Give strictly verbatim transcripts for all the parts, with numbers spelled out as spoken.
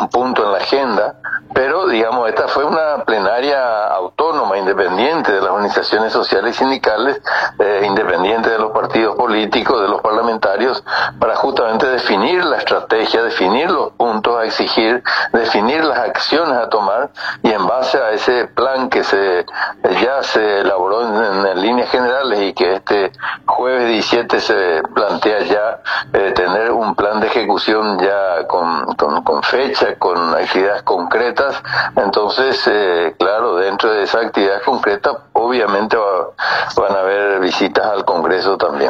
un punto en la agenda, pero digamos, esta fue una plenaria autónoma, independiente de las organizaciones sociales y sindicales, eh, independiente de los partidos políticos, de los parlamentarios, para justamente definir la estrategia, definir los puntos a exigir, definir las acciones a tomar, y en base a ese plan que se ya se elaboró en, en líneas generales y que este jueves diecisiete se plantea ya eh, tener un plan de ejecución ya con, con, con fecha, con actividades concretas. Entonces, eh, claro, dentro de esa actividad concreta, obviamente va, van a haber visitas al Congreso también.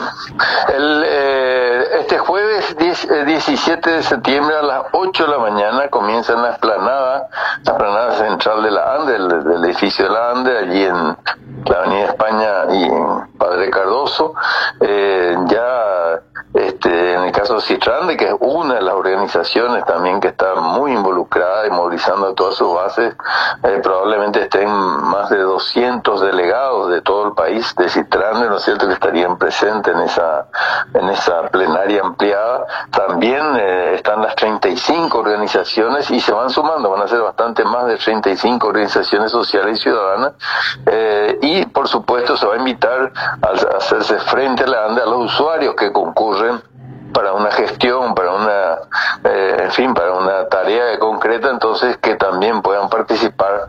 El, eh, este jueves diez, eh, diecisiete de septiembre a las ocho de la mañana comienza en la explanada, la explanada central de la ANDE, del, del edificio de la ANDE, allí en la Avenida España y en Padre Cardoso. Eh, ya este, en el caso de Citrande, que es una de las organizaciones también que está muy involucrada y movilizando a todas sus bases, eh, probablemente estén más de doscientos delegados de todo el país de Citrande, ¿no es cierto?, que estarían presentes en esa en esa plenaria ampliada. También eh, están las treinta y cinco organizaciones y se van sumando, van a ser bastante más de treinta y cinco organizaciones sociales y ciudadanas, eh, y por supuesto se va a invitar a hacerse frente a la ANDE a los usuarios que concurren para una gestión, para una, eh, en fin, para una tarea concreta, entonces que también puedan participar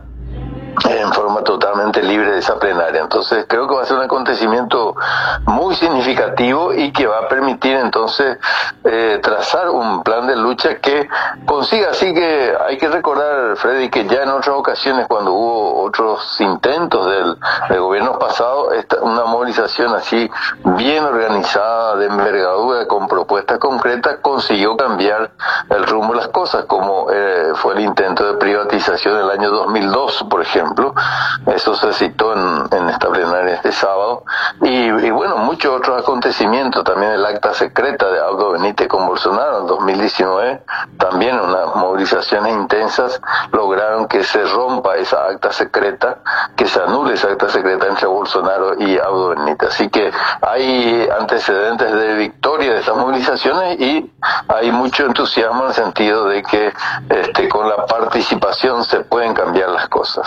en forma totalmente libre de esa plenaria. Entonces creo que va a ser un acontecimiento muy significativo y que va a permitir entonces eh, trazar un plan de lucha que consiga. Así que hay que recordar, Freddy, que ya en otras ocasiones, cuando hubo otros intentos del, del gobierno pasado, esta, una movilización así bien organizada, de envergadura, con propuestas concretas, consiguió cambiar el rumbo de las cosas, como eh, fue el intento de privatización del año dos mil dos, por ejemplo. Eso se citó en, en esta plenaria este sábado, y, y bueno, muchos otros acontecimientos, también el acta secreta de Aldo Benítez con Bolsonaro en dos mil diecinueve, también unas movilizaciones intensas lograron que se rompa esa acta secreta, que se anule esa acta secreta entre Bolsonaro y Aldo Benítez. Así que hay antecedentes de victoria de estas movilizaciones y hay mucho entusiasmo en el sentido de que este, con la participación se pueden cambiar las cosas.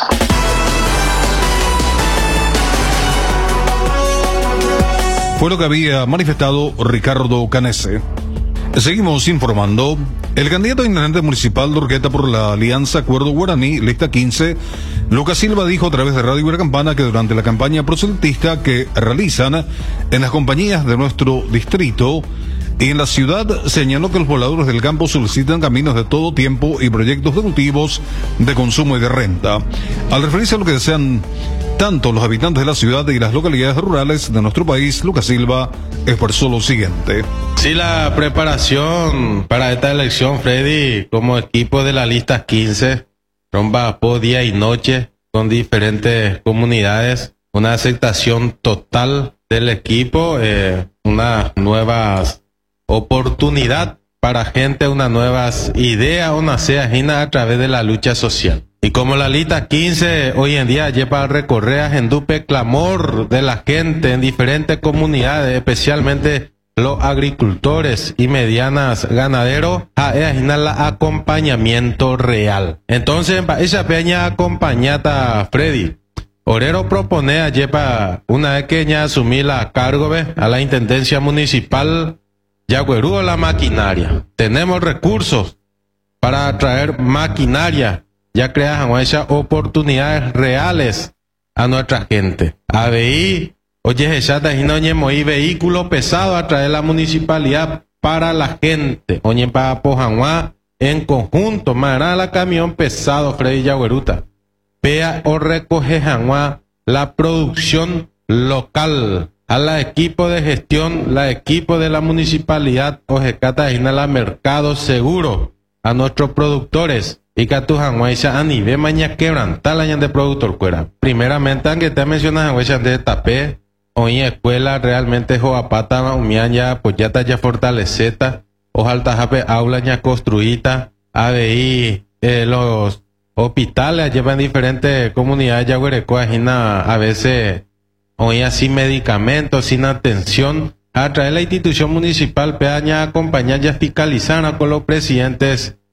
Fue lo que había manifestado Ricardo Canese. Seguimos informando. El candidato a intendente municipal de Urqueta por la Alianza Acuerdo Guaraní, lista quince, Lucas Silva, dijo a través de Radio Campana que durante la campaña proselitista que realizan en las compañías de nuestro distrito y en la ciudad, señaló que los pobladores del campo solicitan caminos de todo tiempo y proyectos de cultivos, de consumo y de renta. Al referirse a lo que desean tanto los habitantes de la ciudad y las localidades rurales de nuestro país, Lucas Silva expresó lo siguiente. Sí, la preparación para esta elección, Freddy, como equipo de la lista quince, trabajó día y noche con diferentes comunidades, una aceptación total del equipo, eh, unas nuevas oportunidad para gente, unas nuevas ideas, una sea a través de la lucha social. Y como la lista quince hoy en día lleva a recorrer a Gendupe clamor de la gente en diferentes comunidades, especialmente los agricultores y medianas ganaderos, a el acompañamiento real. Entonces, esa peña acompañada, Freddy, Orero propone a lleva una vez que ya asumí la cargo ¿ve? a la intendencia municipal Yagüerú la maquinaria. Tenemos recursos para traer maquinaria, ya crean esas oportunidades reales a nuestra gente. A ver, oye, ya te no hay vehículo pesado a traer la municipalidad para la gente. Oye, para Pojanguá en conjunto, mará la camión pesado, Freddy Yagüeruta. Vea o recoge Janguá la producción local. A la equipo de gestión, la equipo de la municipalidad, ojecata en la mercado seguro a nuestros productores. Y que tu Janguaisa a nivel mañana quebrantar la de productor cuera. Primeramente, aunque te mencionas Janguaisa de tapé, hoy escuela realmente joapata, umian ya, pues ya está ya fortaleceta, ojalá jape aula ya construida, a ver, eh, los hospitales llevan diferentes comunidades ya huerecoa, a veces hoy así medicamentos, sin atención, a través de la institución municipal, peaña acompañar y fiscalizar con los presidentes